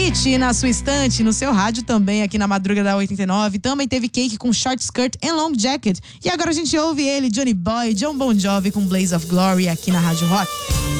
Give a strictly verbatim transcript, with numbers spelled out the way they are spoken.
Hit na sua estante, no seu rádio também, aqui na Madruga da oitenta e nove. Também teve Cake com Short Skirt and Long Jacket. E agora a gente ouve ele, Johnny Boy, John Bon Jovi com Blaze of Glory aqui na Rádio Rock.